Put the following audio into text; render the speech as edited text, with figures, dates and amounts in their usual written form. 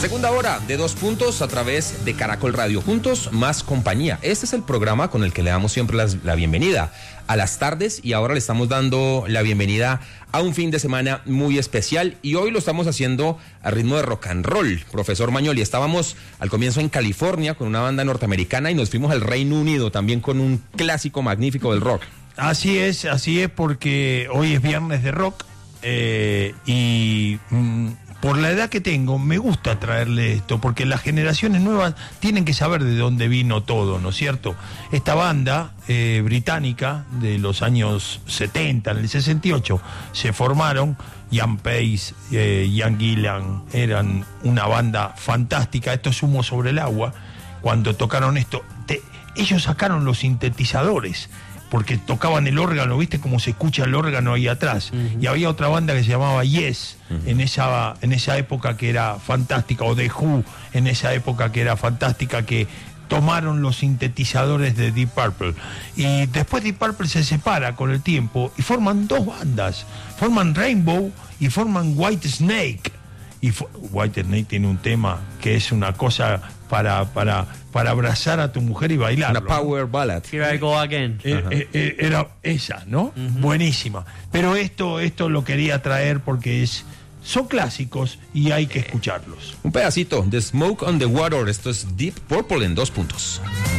Segunda hora de 2 puntos a través de Caracol Radio. Juntos, más compañía. Este es el programa con el que le damos siempre la bienvenida a las tardes y ahora le estamos dando la bienvenida a un fin de semana muy especial y hoy lo estamos haciendo a ritmo de rock and roll. Profesor Magnoli, estábamos al comienzo en California con una banda norteamericana y nos fuimos al Reino Unido también con un clásico magnífico del rock. Así es porque hoy es viernes de rock por la edad que tengo, me gusta traerle esto, porque las generaciones nuevas tienen que saber de dónde vino todo, ¿no es cierto? Esta banda británica de los años 70, en el 68, se formaron. Ian Pace, Ian Gillan, eran una banda fantástica. Esto es Humo sobre el agua. Cuando tocaron esto, ellos sacaron los sintetizadores, porque tocaban el órgano, ¿viste cómo se escucha el órgano ahí atrás? Uh-huh. Y había otra banda que se llamaba Yes, uh-huh, en esa época que era fantástica, o The Who, en esa época que era fantástica, que tomaron los sintetizadores de Deep Purple. Y después Deep Purple se separa con el tiempo y forman dos bandas, forman Rainbow y forman White Snake. Y White Snake tiene un tema que es una cosa para abrazar a tu mujer y bailar. Una power ballad. Here I Go Again. Era esa, ¿no? Uh-huh. Buenísima. Pero esto lo quería traer porque son clásicos y hay que escucharlos. Un pedacito de Smoke on the Water. Esto es Deep Purple en 2 puntos.